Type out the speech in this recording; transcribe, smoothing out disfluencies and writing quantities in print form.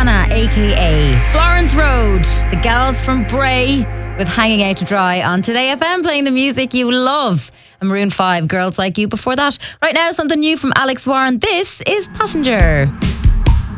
Savannah, aka Florence Road. The gals from Bray with Hanging Out to Dry on Today FM, playing the music you love. And Maroon 5, Girls Like You before that. Right now, something new from Alex Warren. This is Passenger.